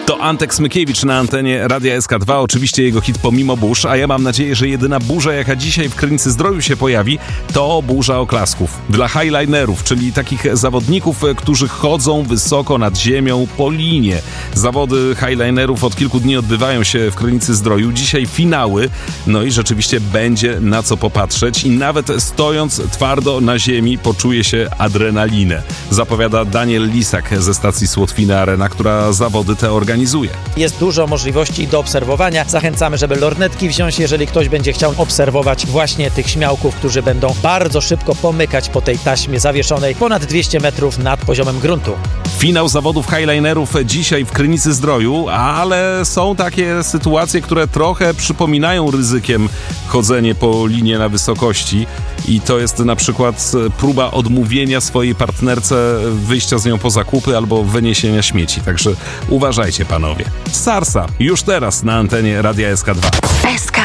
To Antek Smykiewicz na antenie Radia SK2, oczywiście jego hit Pomimo burz, a ja mam nadzieję, że jedyna burza, jaka dzisiaj w Krynicy-Zdroju się pojawi, to burza oklasków. Dla highlinerów, czyli takich zawodników, którzy chodzą wysoko nad ziemią po linie. Zawody highlinerów od kilku dni odbywają się w Krynicy-Zdroju. Dzisiaj finały, no i rzeczywiście będzie na co popatrzeć i nawet stojąc twardo na ziemi poczuje się adrenalinę. Zapowiada Daniel Lisak ze stacji Słotwiny Arena, która zawody te organizuje. Jest dużo możliwości do obserwowania. Zachęcamy, żeby lornetki wziąć, jeżeli ktoś będzie chciał obserwować właśnie tych śmiałków, którzy będą bardzo szybko pomykać po tej taśmie zawieszonej ponad 200 metrów nad poziomem gruntu. Finał zawodów highlinerów dzisiaj w Krynicy-Zdroju, ale są takie sytuacje, które trochę przypominają ryzykiem chodzenie po linie na wysokości i to jest na przykład próba odmówienia swojej partnerce wyjścia z nią po zakupy albo wyniesienia śmieci. Także uważajcie, panowie. Sarsa już teraz na antenie Radia SK2. SK.